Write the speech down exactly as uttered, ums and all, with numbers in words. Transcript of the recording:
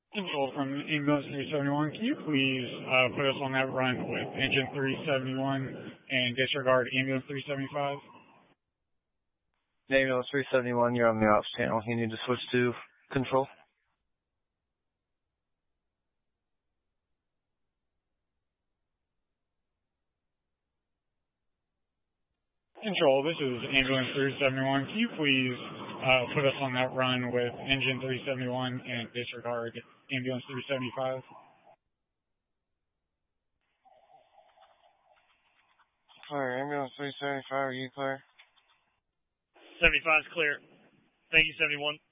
Control from ambulance three seventy-one, can you please uh, put us on that run with engine three seventy-one and disregard ambulance three seventy-five? Ambulance three seventy-one, you're on the ops channel. You need to switch to control. Control, this is ambulance three seventy-one. Can you please uh, put us on that run with engine three seventy-one and disregard ambulance three seventy-five? Clear. Ambulance three seventy-five, are you clear? seventy-five is clear. Thank you, seventy-one.